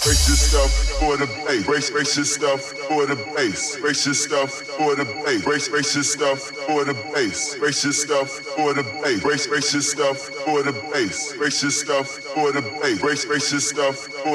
brace yourself for the bass. Brace yourself for the bass. Brace yourself for the bass. Brace yourself for the bass. Brace yourself for the bass. Brace yourself for the bass. Brace yourself for the bass. Brace yourself for